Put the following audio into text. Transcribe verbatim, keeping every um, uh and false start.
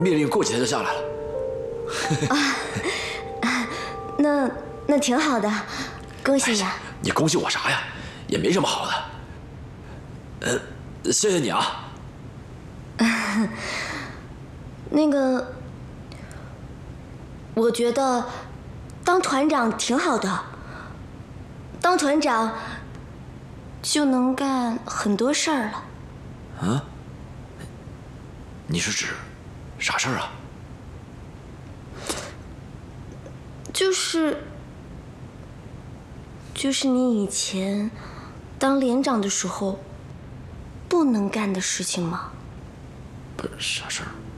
命令过几天就下来了。 啊，那那挺好的，恭喜你啊！ 你恭喜我啥呀？也没什么好的。呃，谢谢你啊。 那个，我觉得当团长挺好的。当团长就能干很多事儿了。 啊？你是指啥事儿啊？ 就是，就是你以前当连长的时候不能干的事情吗？ 不是啥事儿。